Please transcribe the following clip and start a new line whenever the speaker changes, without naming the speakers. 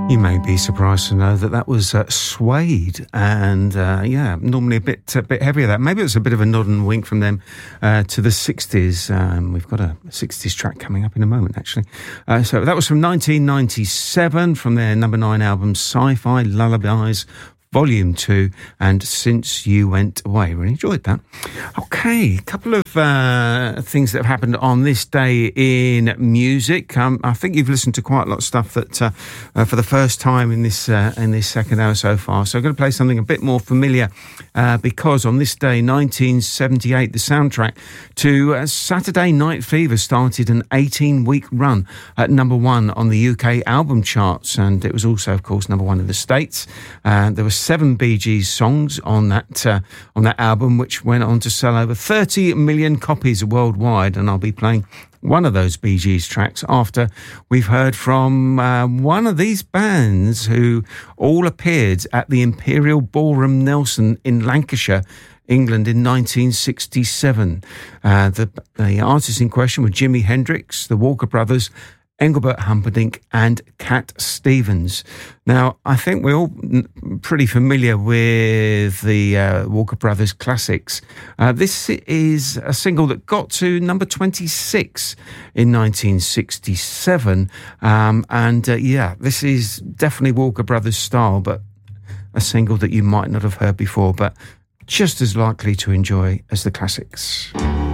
You may be surprised to know that was Suede, and normally a bit heavier. That maybe it was a bit of a nod and wink from them to the 60s. We've got a 60s track coming up in a moment, actually. So that was from 1997 from their number 9 album, Sci-Fi Lullabies Volume 2, and Since You Went Away. Really enjoyed that. Okay, a couple of things that have happened on this day in music. I think you've listened to quite a lot of stuff that for the first time in this second hour so far. So I'm going to play something a bit more familiar because on this day, 1978, the soundtrack to Saturday Night Fever started an 18-week run at number 1 on the UK album charts, and it was also, of course, number 1 in the States. There were 7 Bee Gees songs on that album, which went on to sell over 30 million copies worldwide, and I'll be playing one of those Bee Gees tracks after we've heard from one of these bands who all appeared at the Imperial Ballroom Nelson in Lancashire, England in 1967. The artists in question were Jimi Hendrix, the Walker Brothers, Engelbert Humperdinck and Cat Stevens. Now, I think we're all pretty familiar with the Walker Brothers classics. This is a single that got to number 26 in 1967. This is definitely Walker Brothers style, but a single that you might not have heard before, but just as likely to enjoy as the classics.